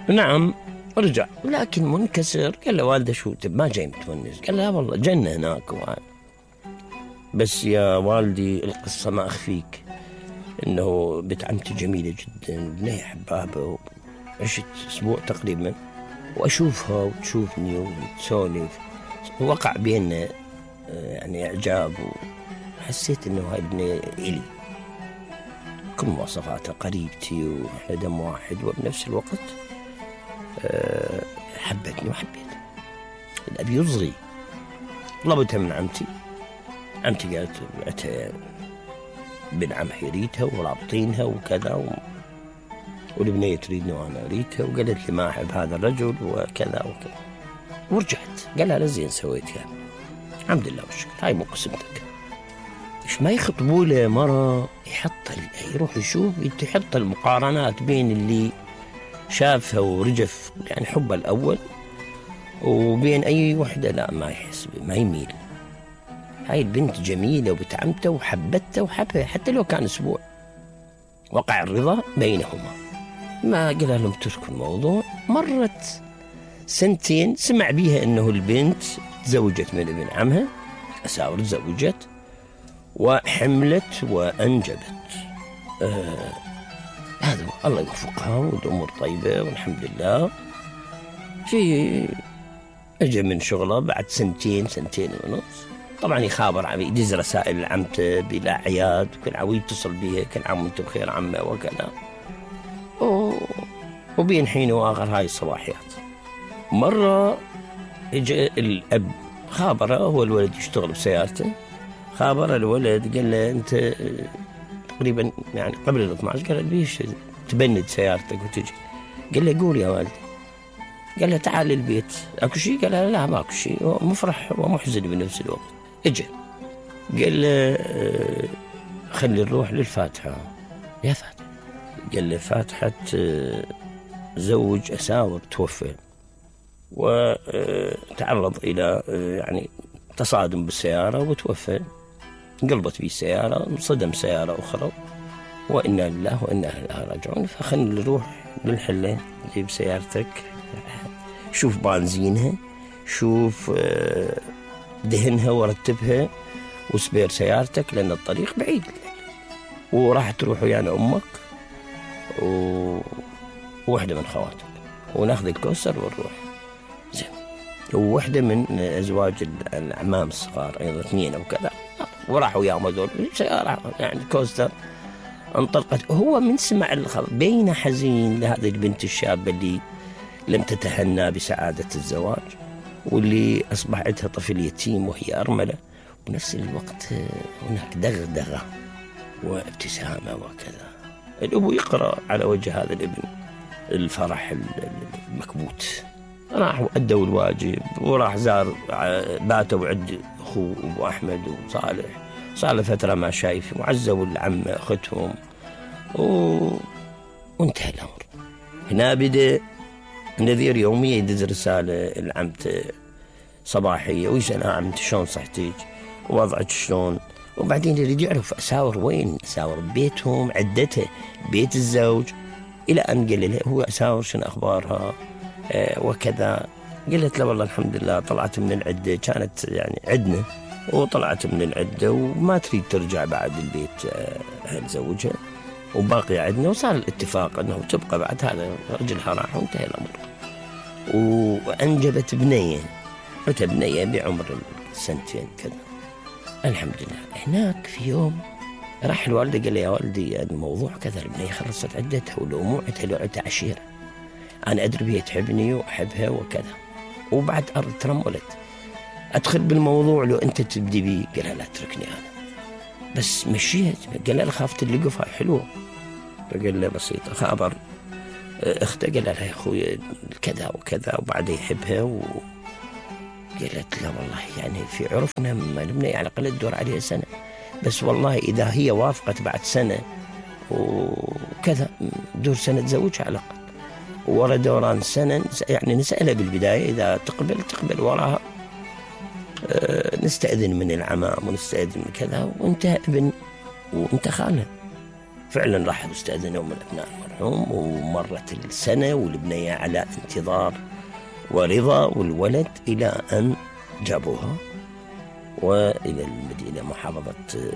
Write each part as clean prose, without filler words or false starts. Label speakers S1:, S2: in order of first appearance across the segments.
S1: نعم رجع لكن منكسر. قال له والده شو ما جاي متونس؟ قال لا والله جنة هناك بس يا والدي القصة ما أخفيك إنه بنت عمتي جميلة جدا، بنية حبابة، عشت أسبوع تقريبا وأشوفها وتشوفني وتسولف، وقع بيننا يعني إعجاب، وحسيت إنه هاي البنية إلي كل مواصفاتها قريبتي وإحنا دم واحد، وبنفس الوقت حبتني وحبيتها. الأب يصغي طلبتها من عمتي قالت أتى بن عمها يريدها ورابطينها وكذا والبنية تريدني وأنا أريدها، وقالت لي ما أحب هذا الرجل وكذا وكذا، ورجعت. قال لها زين سويت يعني الحمد لله والشكر، هاي مو قسمتك. إيش ما يخطبوا له مرة يروح يشوف يحط المقارنات بين اللي شافها ورجف يعني حبه الأول وبين أي وحدة لا ما يحس ما يميل. هاي البنت جميلة وبتعمته وحبته وحبها حتى لو كان أسبوع، وقع الرضا بينهما. ما قال لهم تركوا الموضوع. مرت سنتين سمع بيها أنه البنت تزوجت من ابن عمها، أساور تزوجت وحملت وأنجبت. هذا الله يوفقها والأمور طيبة والحمد لله. أجى من شغله بعد سنتين ونص، طبعا يخابر يدز رسائل لعمته بالأعياد، كل عام يتصل بيها كل عام وانت بخير عمه وكذا، وبين حين وآخر هاي الصباحيات. مرة اجى الأب خابره، هو الولد يشتغل بسيارته، خابر الولد قال له أنت تقريبا يعني قبل 12 قال له ليش تبند سيارتك وتجي؟ قال له قول يا والدي. قال له تعال البيت اكو شيء؟ قال له لا ماكو شيء، مفرح ومحزن بنفس الوقت. اجى قال له خلي نروح للفاتحة. يا فاتحة؟ قال له فاتحة زوج أساور توفى وتعرض إلى يعني تصادم بالسيارة وتوفى، انقلبت به السيارة، انصدم سيارة أخرى، وإنا لله وإنا إليه راجعون. فخلنا نروح للحلة، جيب سيارتك شوف بنزينها، شوف دهنها ورتبها وسبير سيارتك لأن الطريق بعيد، وراح تروح ويانا أمك وواحدة من خواتك وناخذ الكوثر ونروح. زين. وواحدة من أزواج الأعمام الصغار أيضا 2 أو كذا، وراحوا وياهم هذول سيارة يعني كوستر. انطلقت. هو من سمع الخبر بين حزين لهذه البنت الشابة اللي لم تتهنى بسعادة الزواج، واللي أصبح عندها طفل يتيم وهي أرملة، ونفس الوقت هناك دغدغة وابتسامة وكذا. الأبو يقرأ على وجه هذا الابن الفرح المكبوت. راح وأدوا الواجب وراح زار باتوا عند أخوه أبو أحمد وصالح، صار له فترة ما شايف، وعزوا العم أختهم وانتهى الأمر. هنا بدأ نذير يومية يدز رسالة العمت صباحية ويسأل عمت شلون صحتك ووضعك شلون، وبعدين يريد يعرف أساور وين، أساور بيتهم عدته بيت الزوج، إلى أن قال له هو أساور شنو أخبارها وكذا. قلت له والله الحمد لله طلعت من العدة، كانت يعني عدنا وطلعت من العدة وما تريد ترجع بعد البيت أهل زوجها وباقي عدنا، وصار الاتفاق أنه تبقى بعد هذا رجلها راح وانتهى الأمر. وأنجبت بنية بعمر 2 كذا الحمد لله. هناك في يوم راح الوالدة قال لي يا والدي الموضوع كذا، البنية خلصت عدتها ولو عدتها عشيرة، أنا أدري بها تحبني وأحبها وكذا، وبعد أرض ترملت أدخل بالموضوع لو أنت تبدي بي. قال لا اتركني أنا بس مشيت. قال لا خافت اللقف هاي حلوة. فقال له بسيطة. خابر اخته قال لها يا أخوي كذا وكذا وبعد يحبها قالت لا والله يعني في عرفنا ما نبني على الأقل تدور عليها سنة، بس والله إذا هي وافقت بعد سنة وكذا دور سنة زوجها على الأقل، ورا دوران سنة يعني نسألها بالبداية إذا تقبل وراها نستأذن من العمام ونستأذن من كذا، وانت ابن وانت خالة فعلا راح استأذنوا من أبناء المرحوم، ومرت السنة والبنية على انتظار ورضا والولد إلى أن جابوها وإلى المدينة محافظة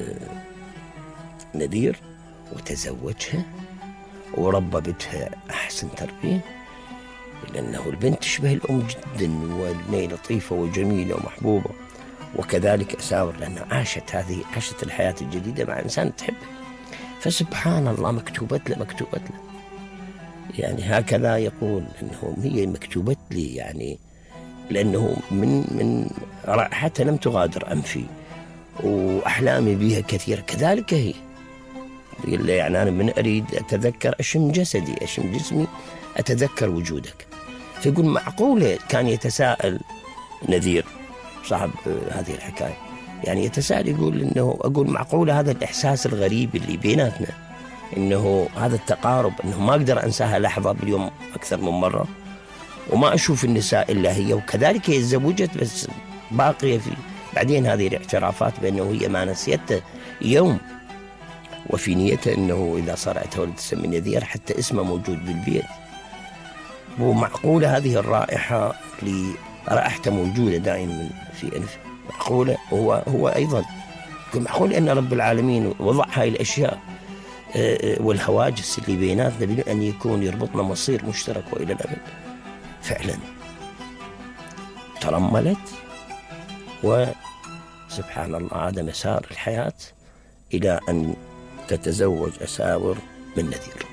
S1: نذير، وتزوجها وربى بنتها أحسن تربية، لأنه البنت تشبه الأم جدا، والبنية لطيفة وجميلة ومحبوبة، وكذلك أساور لأنها عاشت الحياة الجديدة مع إنسان تحبه. فسبحان الله مكتوبت له يعني هكذا يقول أنه هي مكتوبت لي، يعني لأنه من رائحتها لم تغادر أنفي، وأحلامي بها كثيرة، كذلك هي. يقول لي يعني أنا من أريد أتذكر أشم جسدي، أشم جسمي، أتذكر وجودك. فيقول معقولة كان يتساءل نذير صاحب هذه الحكاية، يعني يتساءل يقول إنه أقول معقولة هذا الإحساس الغريب اللي بيناتنا، إنه هذا التقارب، إنه ما أقدر أنساها لحظة باليوم أكثر من مرة، وما أشوف النساء إلا هي، وكذلك هي تزوجت بس باقية في بعدين هذه الاعترافات بأنه هي ما نسيته يوم، وفي نيته أنه إذا صارت ولد تسمي نذير حتى اسمه موجود بالبيت. ومعقولة هذه الرائحة اللي رائحته موجودة دائما في أنف، معقولة هو أيضا معقول أن رب العالمين وضع هاي الأشياء والهواجس اللي بيناتنا بدون أن يكون يربطنا مصير مشترك وإلى الأبد. فعلا ترملت، وسبحان الله هذا مسار الحياة إلى أن تتزوج أساور من نذير.